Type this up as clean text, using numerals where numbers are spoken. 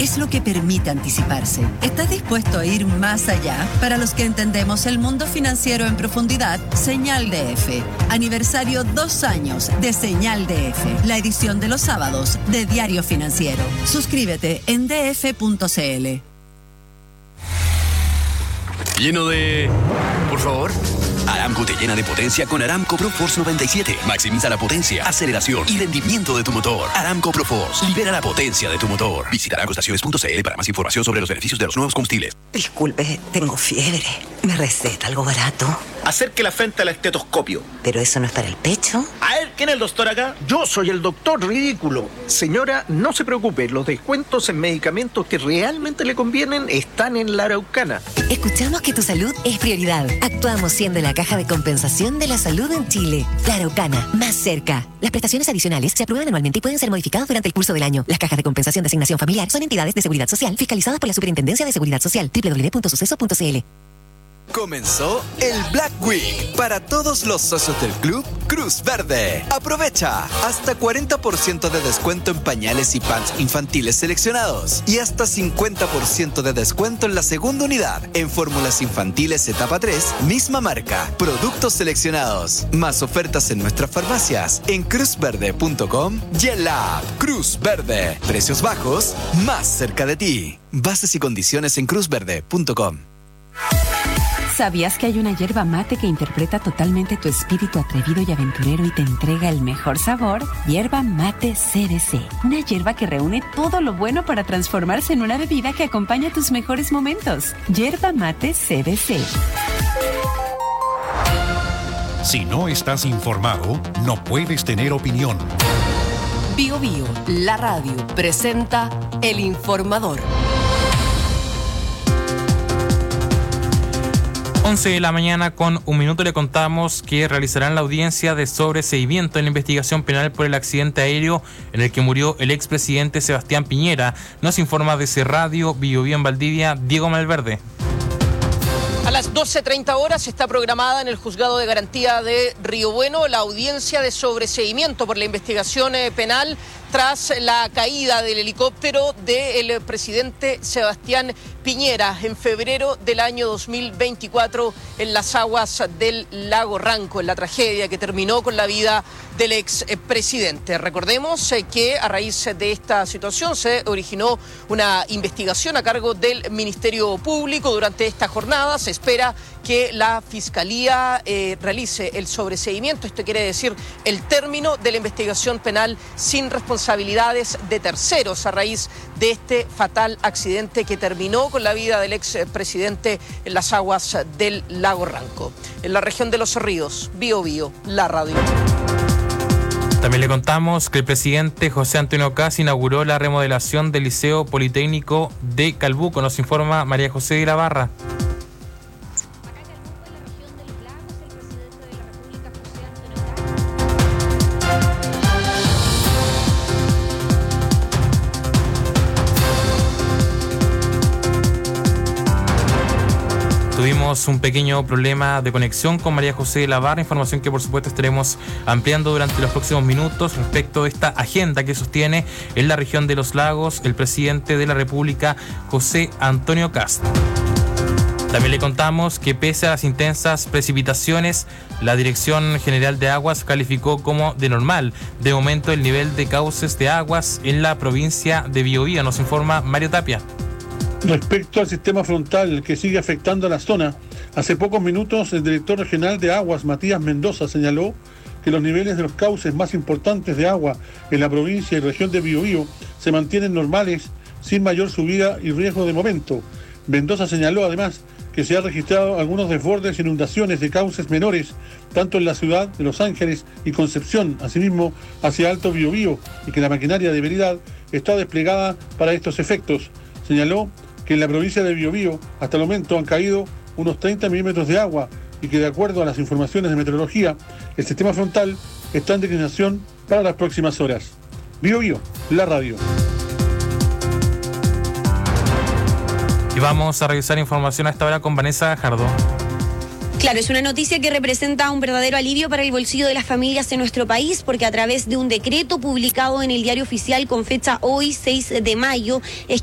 es lo que permite anticiparse. ¿Estás dispuesto a ir más allá? Para los que entendemos el mundo financiero en profundidad, Señal DF. Aniversario 2 años de Señal DF, la edición de los sábados de Diario Financiero. Suscríbete en df.cl. Lleno de... Por favor. Aramco te llena de potencia con Aramco ProForce 97. Maximiza la potencia, aceleración y rendimiento de tu motor. Aramco ProForce. Libera la potencia de tu motor. Visita aramcoestaciones.cl para más información sobre los beneficios de los nuevos combustibles. Disculpe, tengo fiebre. ¿Me receta algo barato? Acerque la frente al estetoscopio. ¿Pero eso no es para el pecho? A ver, ¿quién es el doctor acá? Yo soy el doctor ridículo. Señora, no se preocupe. Los descuentos en medicamentos que realmente le convienen están en la Araucana. Escuchamos que tu salud es prioridad. Actuamos siendo la caja de compensación de la salud en Chile. La Araucana, más cerca. Las prestaciones adicionales se aprueban anualmente y pueden ser modificadas durante el curso del año. Las cajas de compensación de asignación familiar son entidades de seguridad social fiscalizadas por la Superintendencia de Seguridad Social. www.suceso.cl. Comenzó el Black Week para todos los socios del club Cruz Verde. Aprovecha hasta 40% de descuento en pañales y pants infantiles seleccionados y hasta 50% de descuento en la segunda unidad en fórmulas infantiles etapa 3, misma marca, productos seleccionados. Más ofertas en nuestras farmacias en cruzverde.com y en la app Cruz Verde. Precios bajos, más cerca de ti. Bases y condiciones en cruzverde.com. ¿Sabías que hay una yerba mate que interpreta totalmente tu espíritu atrevido y aventurero y te entrega el mejor sabor? Yerba mate CBC. Una yerba que reúne todo lo bueno para transformarse en una bebida que acompaña tus mejores momentos. Yerba mate CBC. Si no estás informado, no puedes tener opinión. Bio Bio, la radio, presenta El Informador. 11 de la mañana con un minuto le contamos que realizarán la audiencia de sobreseimiento en la investigación penal por el accidente aéreo en el que murió el expresidente Sebastián Piñera. Nos informa desde Radio Bio Bio en Valdivia, Diego Malverde. A las 12:30 horas está programada en el Juzgado de Garantía de Río Bueno la audiencia de sobreseimiento por la investigación penal tras la caída del helicóptero del presidente Sebastián Piñera en febrero del año 2024 en las aguas del lago Ranco, en la tragedia que terminó con la vida del expresidente. Recordemos que a raíz de esta situación se originó una investigación a cargo del Ministerio Público. Durante esta jornada se espera que la Fiscalía realice el sobreseimiento. Esto quiere decir el término de la investigación penal sin responsabilidades de terceros a raíz de este fatal accidente que terminó con la vida del expresidente en las aguas del lago Ranco. En la región de Los Ríos, Bio Bio, la radio. También le contamos que el presidente José Antonio Kast inauguró la remodelación del Liceo Politécnico de Calbuco. Nos informa María José de la Barra. Tuvimos un pequeño problema de conexión con María José de la Barra, información que por supuesto estaremos ampliando durante los próximos minutos respecto de esta agenda que sostiene en la región de los lagos el presidente de la República, José Antonio Kast. También le contamos que pese a las intensas precipitaciones, la Dirección General de Aguas calificó como de normal de momento el nivel de cauces de aguas en la provincia de Biobío. Nos informa Mario Tapia. Respecto al sistema frontal que sigue afectando a la zona, hace pocos minutos el director regional de Aguas, Matías Mendoza, señaló que los niveles de los cauces más importantes de agua en la provincia y región de Biobío se mantienen normales, sin mayor subida y riesgo de momento. Mendoza señaló además que se han registrado algunos desbordes e inundaciones de cauces menores, tanto en la ciudad de Los Ángeles y Concepción, asimismo hacia Alto Biobío, y que la maquinaria de veredad está desplegada para estos efectos. Señaló que en la provincia de Biobío hasta el momento han caído unos 30 milímetros de agua y que de acuerdo a las informaciones de meteorología, el sistema frontal está en declinación para las próximas horas. Biobío, la radio. Y vamos a revisar información a esta hora con Vanessa Gajardo. Claro, es una noticia que representa un verdadero alivio para el bolsillo de las familias en nuestro país, porque a través de un decreto publicado en el Diario Oficial con fecha hoy, 6 de mayo, es